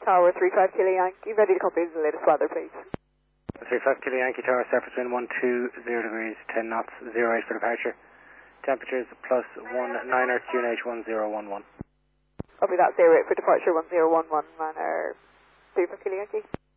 Tower 35 Kilo Yankee, ready to copy the latest weather, please. 35 Kilo Yankee Tower, surface wind 120 degrees, 10 knots, 08 for departure. Temperatures plus 19 or QNH 1011. Copy that, 08 for departure 1011, manner 35 Kilo Yankee.